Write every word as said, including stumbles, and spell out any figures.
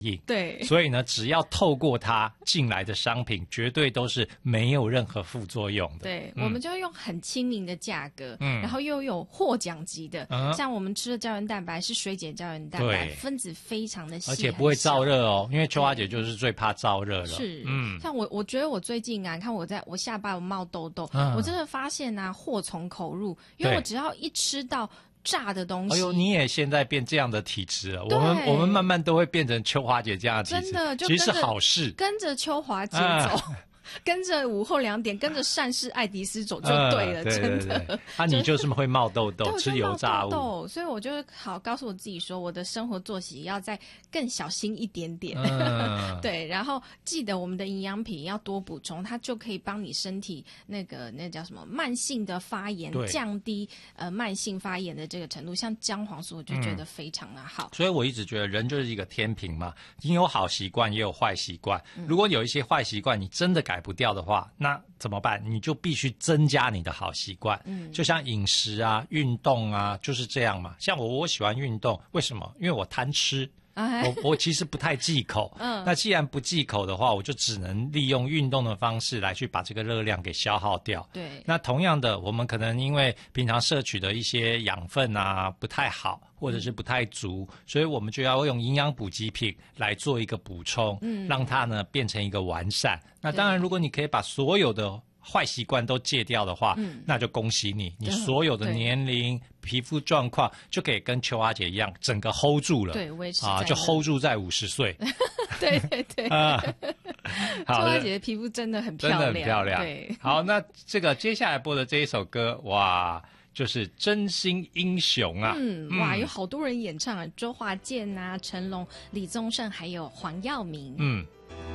应。 对， 所以呢，只要透过它进来的商品，绝对都是没有任何副作用的。 对， 嗯、 我们就用很亲民的价格， 嗯， 然后又有获奖级的， 嗯、 像我们吃的胶原蛋白是水解胶原蛋白，分子非常的细， 而且不会燥热哦，因为秋花姐就是最怕燥热了。 是， 嗯， 像我，我觉得我最近啊，看我在我下巴有冒痘痘，嗯、我真的发现啊，祸从口入，因为我只要一吃到炸的东西， 哎呦，你也现在变这样的体质了。我们我们慢慢都会变成秋华姐这样的体质， 真的，就其实是好事， 跟着秋华姐走。啊跟着午后两点，跟着善事爱迪斯走就对了， 嗯、对对对真的。 啊，你就是会冒痘痘，吃油炸物， 所以我就好告诉我自己说，我的生活作息要再更小心一点点。 嗯、 对，然后记得我们的营养品要多补充，它就可以帮你身体那个那叫什么慢性的发炎，降低呃慢性发炎的这个程度。像姜黄素，我就觉得非常的好。 嗯、所以我一直觉得人就是一个天平嘛，你有好习惯，也有坏习惯。嗯、如果有一些坏习惯，你真的改不掉的话，那怎么办？你就必须增加你的好习惯。嗯，就像饮食啊、运动啊，就是这样嘛。像我，我喜欢运动，为什么？因为我贪吃。我我其实不太忌口，嗯，那既然不忌口的话，我就只能利用运动的方式来去把这个热量给消耗掉。 对， 那同样的，我们可能因为平常摄取的一些养分啊不太好，或者是不太足，嗯、所以我们就要用营养补给品来做一个补充，嗯，让它呢变成一个完善。那当然，如果你可以把所有的坏习惯都戒掉的话，嗯、那就恭喜你，你所有的年龄、皮肤状况就可以跟秋花姐一样，整个 hold 住了， 对，维持啊，就 hold 住在五十岁。 对对对， 啊， 秋花姐的皮肤真的很漂亮， 真的很漂亮。 对， 好，那这个接下来播的这一首歌，哇，就是《真心英雄》啊， 嗯，哇，有好多人演唱啊，周华健啊、成龙、李宗盛，还有黄耀明， 嗯。